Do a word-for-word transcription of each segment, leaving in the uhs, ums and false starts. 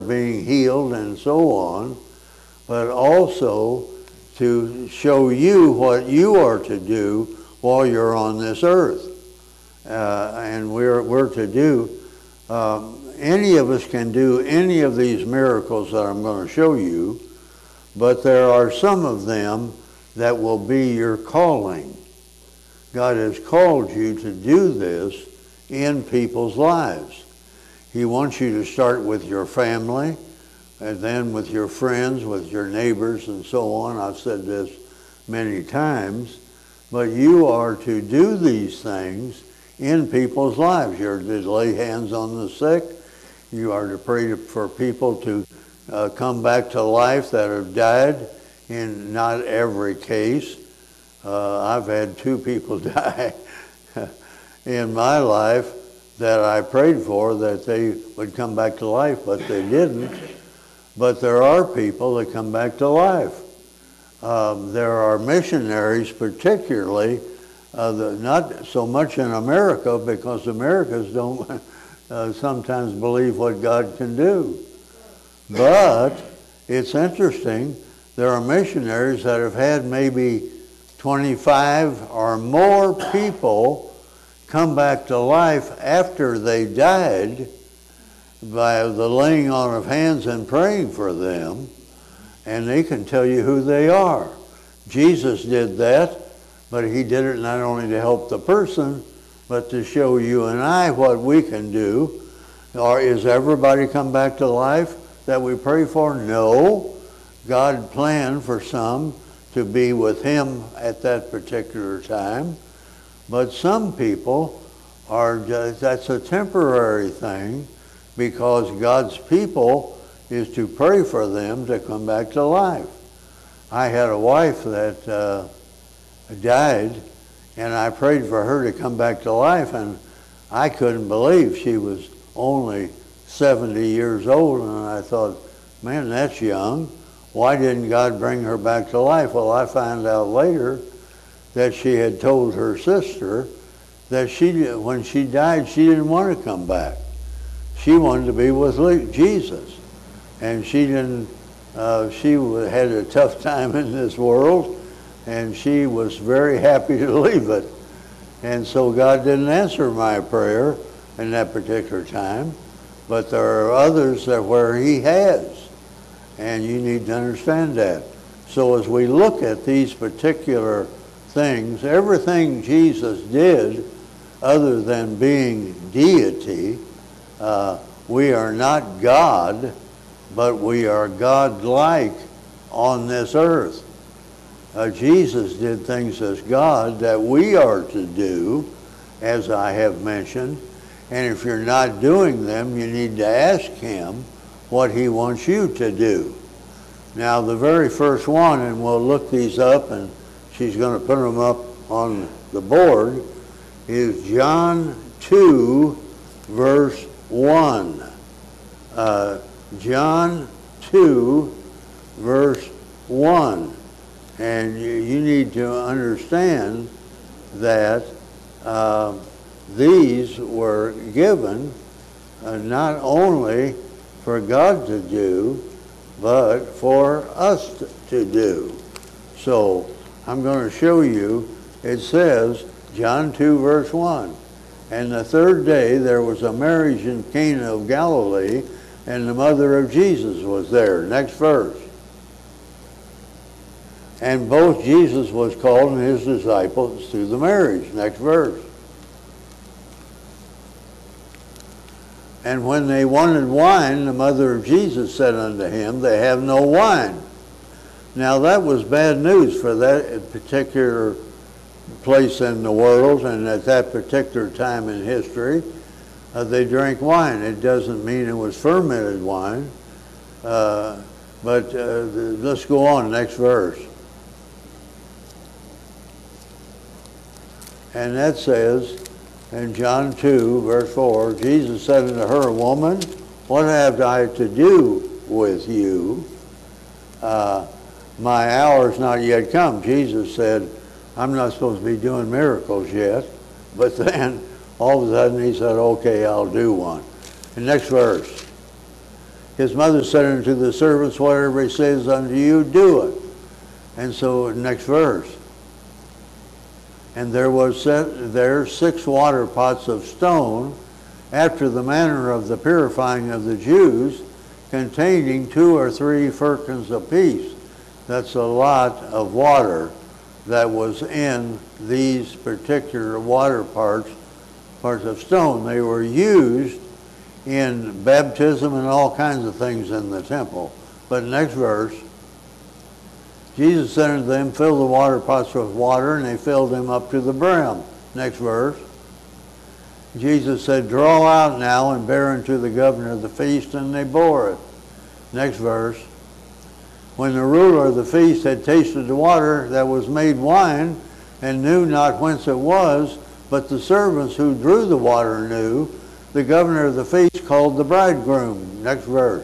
being healed and so on, but also to show you what you are to do while you're on this earth. Uh, and we're, we're to do, um, any of us can do any of these miracles that I'm going to show you, but there are some of them that will be your calling. God has called you to do this in people's lives. He wants you to start with your family, and then with your friends, with your neighbors, and so on. I've said this many times, but you are to do these things in people's lives. You're to lay hands on the sick. You are to pray for people to uh, come back to life that have died. In not every case. Uh, I've had two people die in my life that I prayed for that they would come back to life, but they didn't. But there are people that come back to life. Um, there are missionaries, particularly, uh, the, not so much in America, because Americans don't uh, sometimes believe what God can do. But it's interesting. There are missionaries that have had maybe twenty-five or more people come back to life after they died by the laying on of hands and praying for them, and they can tell you who they are. Jesus did that, but he did it not only to help the person, but to show you and I what we can do. Or is everybody come back to life that we pray for? No. God planned for some to be with him at that particular time. But some people are just, that's a temporary thing, because God's people is to pray for them to come back to life. I had a wife that uh, died, and I prayed for her to come back to life, and I couldn't believe she was only seventy years old, and I thought, man, that's young. Why didn't God bring her back to life? Well, I found out later that she had told her sister that she, when she died, she didn't want to come back. She wanted to be with Jesus. And she didn't, uh, she had a tough time in this world, and she was very happy to leave it. And so God didn't answer my prayer in that particular time, but there are others that where he has. And you need to understand that. So as we look at these particular things, everything Jesus did, other than being deity, uh, we are not God, but we are God-like on this earth. Uh, Jesus did things as God that we are to do, as I have mentioned. And if you're not doing them, you need to ask him what he wants you to do. Now, the very first one, and we'll look these up, and she's going to put them up on the board, is John two, verse one. Uh, John two, verse one. And you, you need to understand that uh, these were given uh, not only for God to do, but for us to do. So I'm going to show you, it says, John two, verse one, and the third day there was a marriage in Cana of Galilee, and the mother of Jesus was there. Next verse. And both Jesus was called and his disciples to the marriage. Next verse. And when they wanted wine, the mother of Jesus said unto him, they have no wine. Now that was bad news for that particular place in the world, and at that particular time in history, uh, they drank wine. It doesn't mean it was fermented wine. Uh, but uh, let's go on, next verse. And that says, in John two, verse four, Jesus said unto her, Woman, what have I to do with you? Uh, my hour is not yet come. Jesus said, I'm not supposed to be doing miracles yet. But then, all of a sudden, he said, okay, I'll do one. And next verse. his mother said unto the servants, whatever he says unto you, do it. And so, next verse. And there was set there six water pots of stone, after the manner of the purifying of the Jews, containing two or three firkins apiece. That's a lot of water that was in these particular water parts, parts of stone. They were used in baptism and all kinds of things in the temple. But next verse, Jesus said unto them, fill the water pots with water, and they filled them up to the brim. Next verse. Jesus said, draw out now and bear unto the governor of the feast, and they bore it. Next verse. When the ruler of the feast had tasted the water that was made wine, and knew not whence it was, but the servants who drew the water knew, the governor of the feast called the bridegroom. Next verse.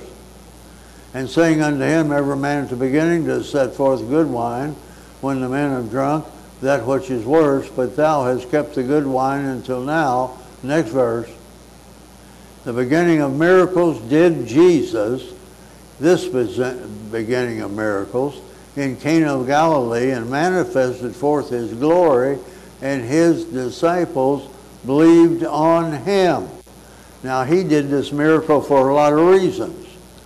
And saying unto him, every man at the beginning does set forth good wine, when the men have drunk, that which is worse, but thou hast kept the good wine until now. Next verse. The beginning of miracles did Jesus, this beginning of miracles, in Cana of Galilee, and manifested forth his glory, and his disciples believed on him. Now, he did this miracle for a lot of reasons.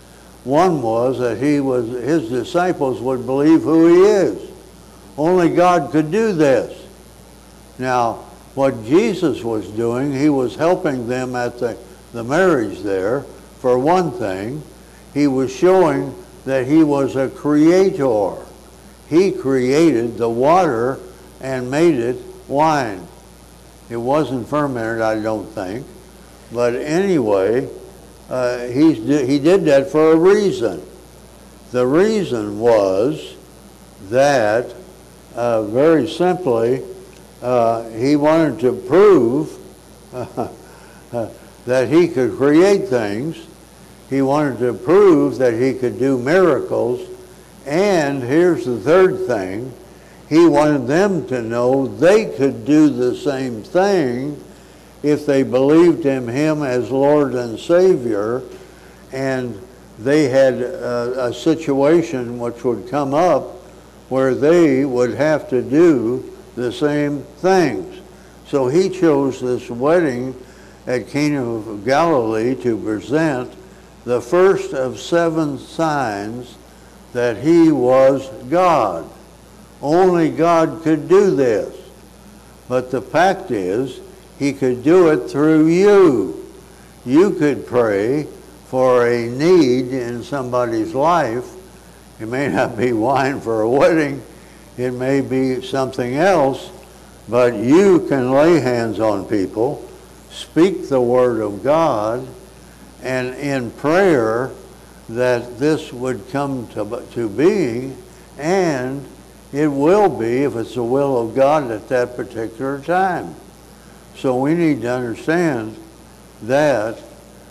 One was that he was, his disciples would believe who he is. Only God could do this. Now, what Jesus was doing, he was helping them at the, the marriage there. For one thing, he was showing that he was a creator. He created the water and made it wine. It wasn't fermented, I don't think. But anyway, uh, he, he did that for a reason. The reason was that, uh, very simply, uh, he wanted to prove uh, uh, that he could create things. He wanted to prove that he could do miracles. And here's the third thing. He wanted them to know they could do the same thing if they believed in him as Lord and Savior, and they had a, a situation which would come up where they would have to do the same things. So he chose this wedding at Cana of Galilee to present the first of seven signs that he was God. Only God could do this. But the fact is, he could do it through you. You could pray for a need in somebody's life. It may not be wine for a wedding. It may be something else. But you can lay hands on people, speak the word of God, and in prayer that this would come to, to being, and it will be if it's the will of God at that particular time. So we need to understand that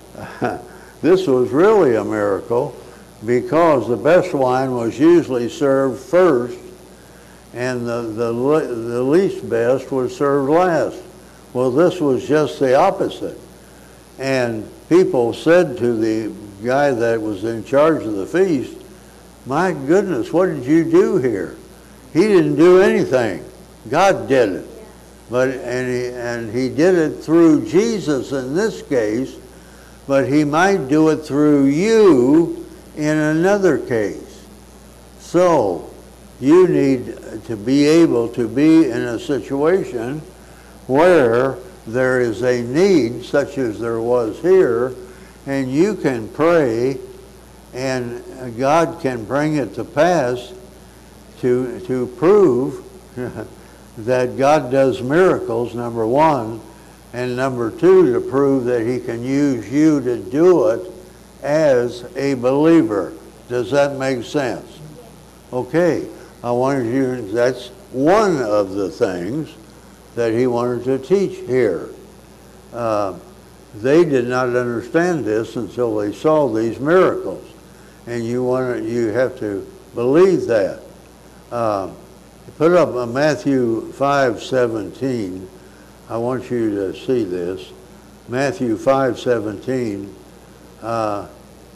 this was really a miracle, because the best wine was usually served first, and the, the, the least best was served last. Well, this was just the opposite. And people said to the guy that was in charge of the feast, my goodness, what did you do here? He didn't do anything. God did it. But, and, he, and he did it through Jesus in this case, but he might do it through you in another case. So you need to be able to be in a situation where there is a need, such as there was here, and you can pray, and God can bring it to pass to, to prove that God does miracles, number one, and number two, to prove that he can use you to do it as a believer. Does that make sense? Okay, I wanted you, that's one of the things that he wanted to teach here. Uh, they did not understand this until they saw these miracles, and you want to, you have to believe that. Uh, Put up uh, Matthew five seventeen. I want you to see this. Matthew five seventeen. Uh,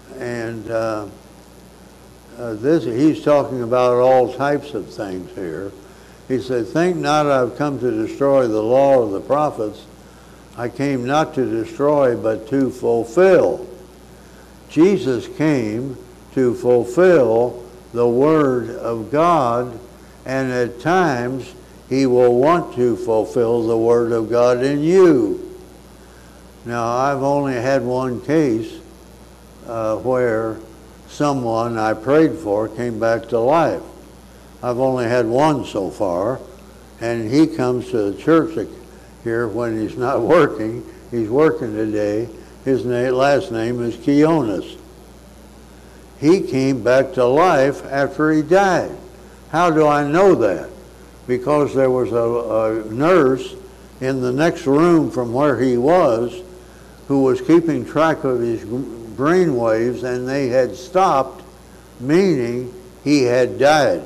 and uh, uh, this, he's talking about all types of things here. He said, think not I've come to destroy the law or the prophets. I came not to destroy, but to fulfill. Jesus came to fulfill the Word of God, and at times he will want to fulfill the Word of God in you. Now, I've only had one case uh, where someone I prayed for came back to life. I've only had one so far, and he comes to the church here when he's not working. He's working today. His name, last name is Keonis. He came back to life after he died. How do I know that? Because there was a, a nurse in the next room from where he was who was keeping track of his brain waves, and they had stopped, meaning he had died.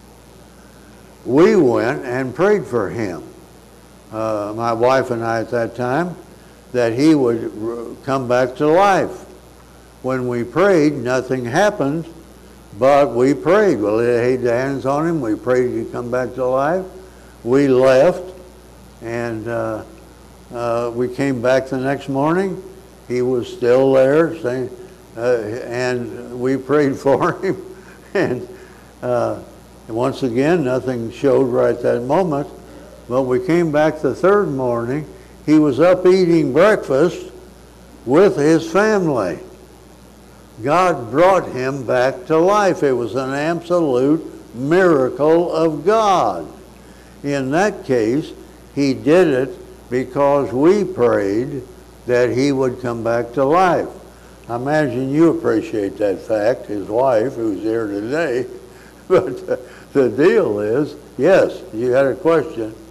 We went and prayed for him, uh, my wife and I at that time, that he would come back to life. When we prayed, nothing happened, but we prayed. We laid hands on him. We prayed he'd come back to life. We left, and uh, uh, we came back the next morning. He was still there, saying, uh, and we prayed for him. and uh, once again, nothing showed right that moment. But we came back the third morning. He was up eating breakfast with his family. God brought him back to life. It was an absolute miracle of God. In that case, he did it because we prayed that he would come back to life. I imagine you appreciate that fact, his wife, who's here today. But uh, the deal is, yes, you had a question.